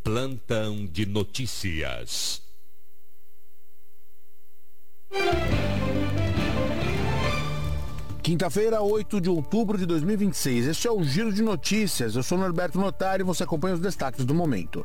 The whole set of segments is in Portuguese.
Plantão de notícias. Quinta-feira, 8 de outubro de 2026. Este é o Giro de Notícias. Eu sou Norberto Notari e você acompanha os destaques do momento.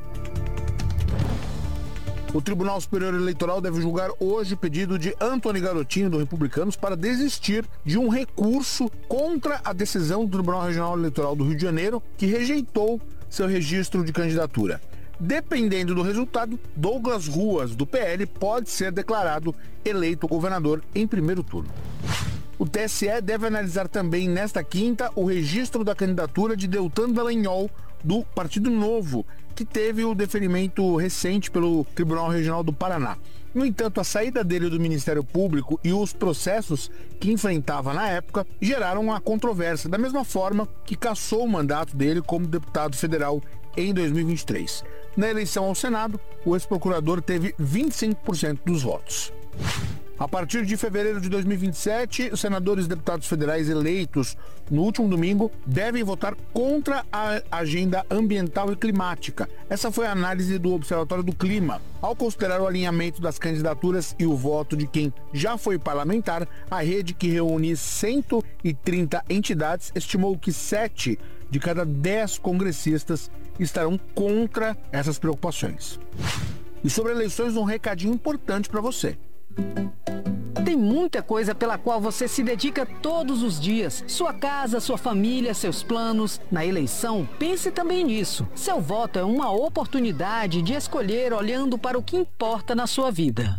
O Tribunal Superior Eleitoral deve julgar hoje o pedido de Antony Garotinho, do Republicanos, para desistir de um recurso contra a decisão do Tribunal Regional Eleitoral do Rio de Janeiro, que rejeitou seu registro de candidatura. Dependendo do resultado, Douglas Ruas, do PL, pode ser declarado eleito governador em primeiro turno. O TSE deve analisar também nesta quinta o registro da candidatura de Deltan Dallagnol, do Partido Novo, que teve o deferimento recente pelo Tribunal Regional do Paraná. No entanto, a saída dele do Ministério Público e os processos que enfrentava na época geraram uma controvérsia, da mesma forma que cassou o mandato dele como deputado federal em 2023. Na eleição ao Senado, o ex-procurador teve 25% dos votos. A partir de fevereiro de 2027, os senadores e deputados federais eleitos no último domingo devem votar contra a agenda ambiental e climática. Essa foi a análise do Observatório do Clima. Ao considerar o alinhamento das candidaturas e o voto de quem já foi parlamentar, a rede, que reúne 130 entidades, estimou que 7 de cada 10 congressistas estarão contra essas preocupações. E sobre eleições, um recadinho importante para você. Tem muita coisa pela qual você se dedica todos os dias. Sua casa, sua família, seus planos. Na eleição, pense também nisso. Seu voto é uma oportunidade de escolher olhando para o que importa na sua vida.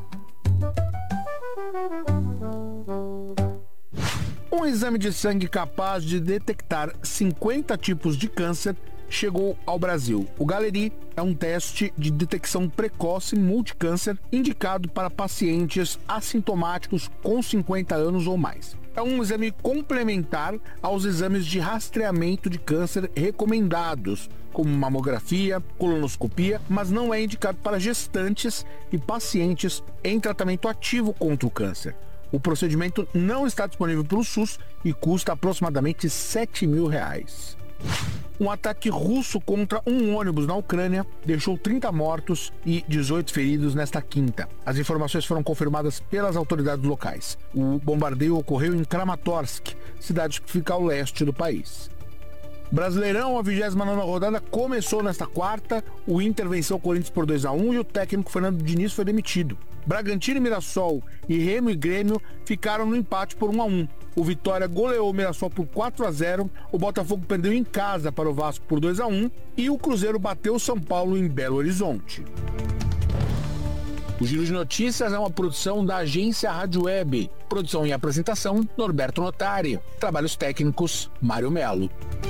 Um exame de sangue capaz de detectar 50 tipos de câncer chegou ao Brasil. O Galleri é um teste de detecção precoce multicâncer indicado para pacientes assintomáticos com 50 anos ou mais. É um exame complementar aos exames de rastreamento de câncer recomendados, como mamografia, colonoscopia, mas não é indicado para gestantes e pacientes em tratamento ativo contra o câncer. O procedimento não está disponível pelo SUS e custa aproximadamente R$7.000. Um ataque russo contra um ônibus na Ucrânia deixou 30 mortos e 18 feridos nesta quinta. As informações foram confirmadas pelas autoridades locais. O bombardeio ocorreu em Kramatorsk, cidade que fica ao leste do país. Brasileirão, a 29ª rodada começou nesta quarta. O Inter venceu o Corinthians por 2-1 e o técnico Fernando Diniz foi demitido. Bragantino e Mirassol e Remo e Grêmio ficaram no empate por 1-1. O Vitória goleou o Mirassol por 4-0, o Botafogo perdeu em casa para o Vasco por 2-1 e o Cruzeiro bateu o São Paulo em Belo Horizonte. O Giro de Notícias é uma produção da agência Rádio Web. Produção e apresentação, Norberto Notari. Trabalhos técnicos, Mário Melo.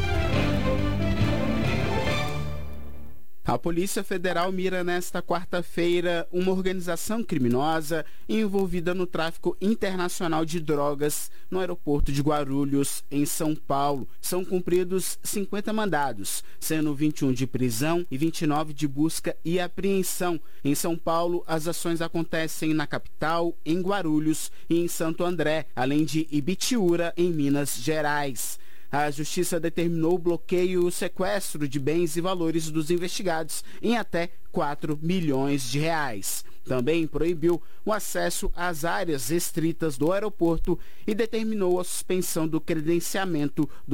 A Polícia Federal mira nesta quarta-feira uma organização criminosa envolvida no tráfico internacional de drogas no aeroporto de Guarulhos, em São Paulo. São cumpridos 50 mandados, sendo 21 de prisão e 29 de busca e apreensão. Em São Paulo, as ações acontecem na capital, em Guarulhos e em Santo André, além de Ibitiúra, em Minas Gerais. A Justiça determinou o bloqueio e o sequestro de bens e valores dos investigados em até R$4 milhões. Também proibiu o acesso às áreas restritas do aeroporto e determinou a suspensão do credenciamento do